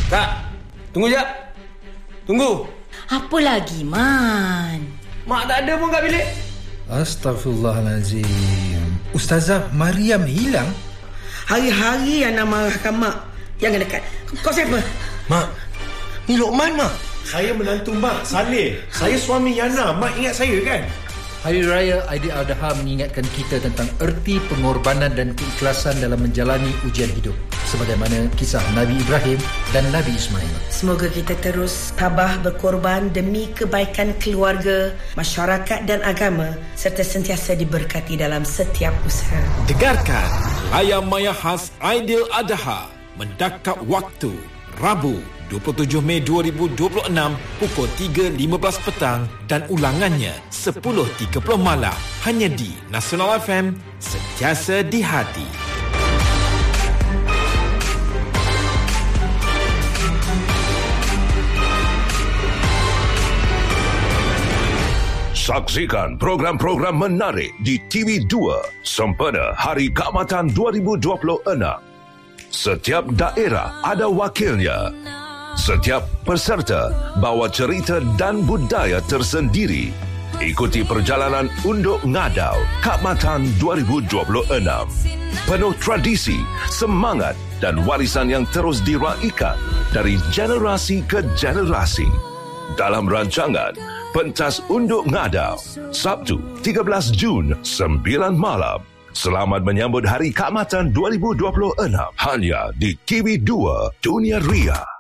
Kak, tunggu jap. Tunggu. Apa lagi, Man? Mak tak ada pun kat bilik. Astaghfirullahalazim. Ustazah Mariam hilang? Hari-hari Yana marahkan mak. Jangan dekat. Kau siapa? Mak, ni Lokman, Mak. Saya menantu Mak, Saleh. Saya suami Yana. Mak ingat saya kan? Hari Raya Aidiladha mengingatkan kita tentang erti pengorbanan dan keikhlasan dalam menjalani ujian hidup, sebagaimana kisah Nabi Ibrahim dan Nabi Ismail. Semoga kita terus tabah berkorban demi kebaikan keluarga, masyarakat dan agama, serta sentiasa diberkati dalam setiap usaha. Dengarkan Layar Maya khas Aidiladha mendakap waktu Rabu 27 Mei 2026 pukul 3.15 petang dan ulangannya 10.30 malam hanya di Nasional FM, sentiasa di hati. Saksikan program-program menarik di TV2 sempena Hari Keamatan 2026. Setiap daerah ada wakilnya. Setiap peserta bawa cerita dan budaya tersendiri. Ikuti perjalanan Unduk Ngadau Keamatan 2026. Penuh tradisi, semangat dan warisan yang terus diraikan dari generasi ke generasi. Dalam rancangan Pentas Unduk Ngadau, Sabtu 13 Jun 9 malam. Selamat menyambut Hari Keamatan 2026 hanya di TV2 Dunia Ria.